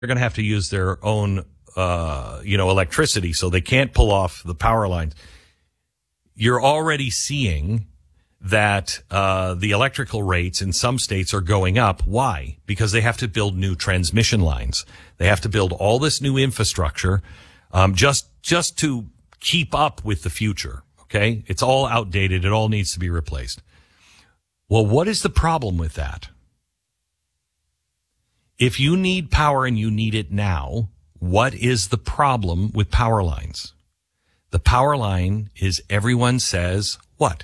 they're going to have to use their own, electricity, so they can't pull off the power lines. You're already seeing that the electrical rates in some states are going up. Why? Because they have to build new transmission lines. They have to build all this new infrastructure just to keep up with the future. Okay? It's all outdated. It all needs to be replaced. Well, what is the problem with that? If you need power and you need it now, what is the problem with power lines? The power line is, everyone says, what?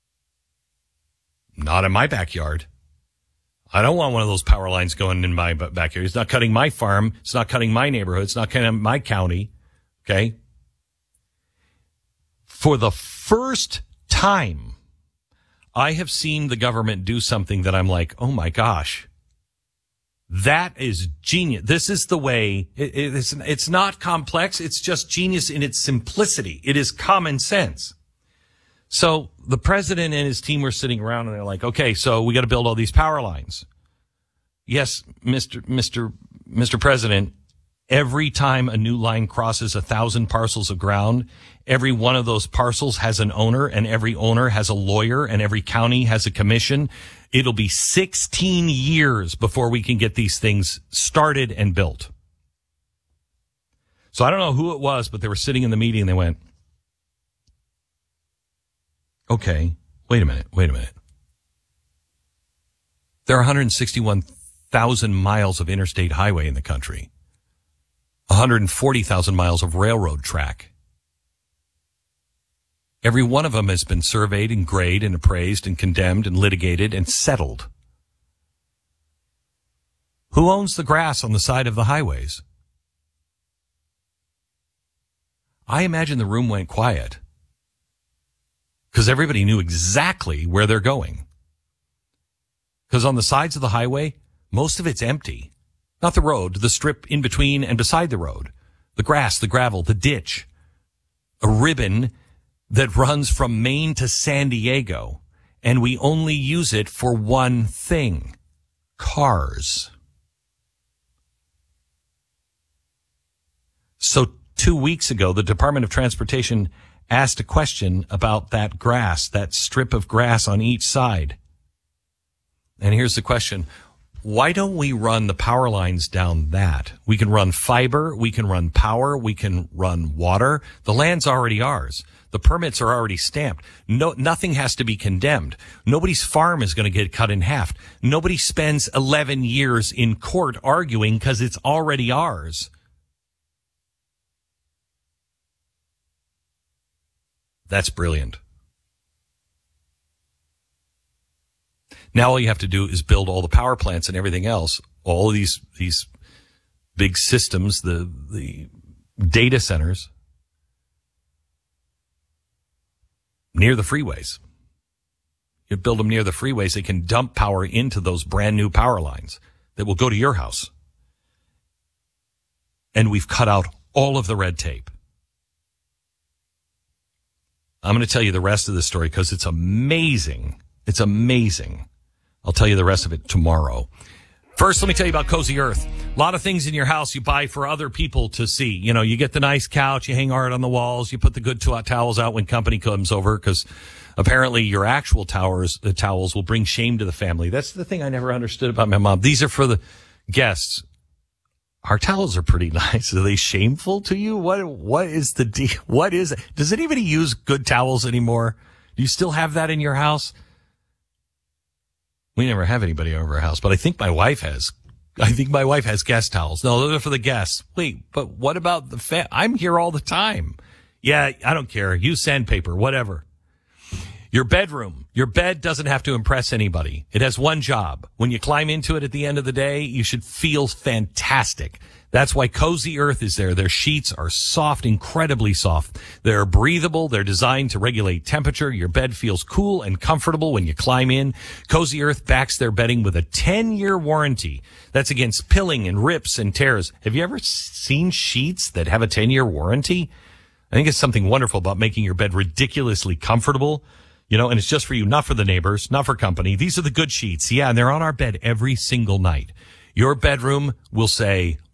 Not in my backyard. I don't want one of those power lines going in my backyard. It's not cutting my farm. It's not cutting my neighborhood. It's not cutting my county. Okay? For the first time, I have seen the government do something that I'm like, oh my gosh, that is genius. This is the way. It's not complex. It's just genius in its simplicity. It is common sense. So the president and his team were sitting around and they're like, okay, so we got to build all these power lines. Yes, Mr. President, every time a new line crosses 1,000 parcels of ground, every one of those parcels has an owner, and every owner has a lawyer, and every county has a commission. It'll be 16 years before we can get these things started and built. So I don't know who it was, but they were sitting in the meeting and they went, okay, wait a minute. There are 161,000 miles of interstate highway in the country, 140,000 miles of railroad track. Every one of them has been surveyed and graded and appraised and condemned and litigated and settled. Who owns the grass on the side of the highways? I imagine the room went quiet because everybody knew exactly where they're going. Because on the sides of the highway, most of it's empty. Not the road, the strip in between and beside the road. The grass, the gravel, the ditch. A ribbon that runs from Maine to San Diego, and we only use it for one thing: cars. So 2 weeks ago, the Department of Transportation asked a question about that grass, that strip of grass on each side. And here's the question: why don't we run the power lines down that? We can run fiber, we can run power, we can run water. The land's already ours. The permits are already stamped. Nothing has to be condemned. Nobody's farm is going to get cut in half. Nobody spends 11 years in court arguing because it's already ours. That's brilliant. Now all you have to do is build all the power plants and everything else, all of these big systems, the data centers near the freeways. You build them near the freeways, they can dump power into those brand new power lines that will go to your house. And we've cut out all of the red tape. I'm going to tell you the rest of the story because it's amazing. It's amazing. I'll tell you the rest of it tomorrow. First, let me tell you about Cozy Earth. A lot of things in your house you buy for other people to see. You know, you get the nice couch, you hang art on the walls, you put the good towels out when company comes over because apparently your actual the towels will bring shame to the family. That's the thing I never understood about my mom. These are for the guests. Our towels are pretty nice. Are they shameful to you? What is the deal? What is it? Does anybody use good towels anymore? Do you still have that in your house? We never have anybody over our house, but I think my wife has. I think my wife has guest towels. No, those are for the guests. Wait, but what about the I'm here all the time. Yeah, I don't care. Use sandpaper, whatever. Your bedroom. Your bed doesn't have to impress anybody. It has one job. When you climb into it at the end of the day, you should feel fantastic. That's why Cozy Earth is there. Their sheets are soft, incredibly soft. They're breathable. They're designed to regulate temperature. Your bed feels cool and comfortable when you climb in. Cozy Earth backs their bedding with a 10-year warranty. That's against pilling and rips and tears. Have you ever seen sheets that have a 10-year warranty? I think it's something wonderful about making your bed ridiculously comfortable. You know, and it's just for you, not for the neighbors, not for company. These are the good sheets. Yeah, and they're on our bed every single night. Your bedroom will say,